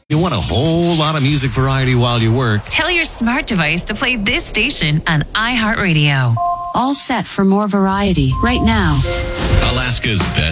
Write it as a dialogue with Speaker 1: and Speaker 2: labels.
Speaker 1: You want a whole lot of music variety while you work?
Speaker 2: Tell your smart device to play this station on iHeartRadio.
Speaker 3: All set for more variety right now.
Speaker 1: Alaska's best